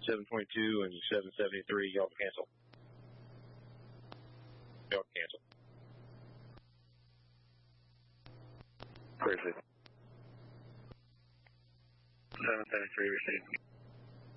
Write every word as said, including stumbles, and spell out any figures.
seven twenty-two and seven seventy-three, y'all can cancel. Y'all can cancel. Clear, please. seven seventy-three received.